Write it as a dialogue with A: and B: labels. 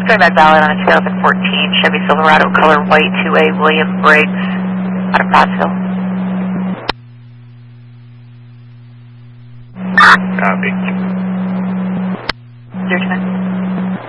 A: back valid on a 2014 Chevy Silverado color white 2A William Briggs out of Pottsville.
B: Copy.